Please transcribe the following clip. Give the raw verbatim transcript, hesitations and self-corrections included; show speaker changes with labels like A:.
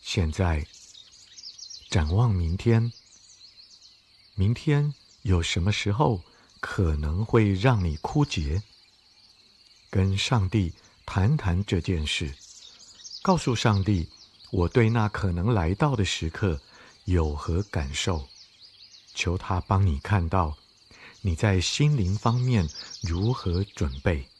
A: 现在展望明天，明天有什么时候可能会让你枯竭？跟上帝谈谈这件事，告诉上帝我对那可能来到的时刻有何感受，求他帮你看到你在心灵方面如何准备。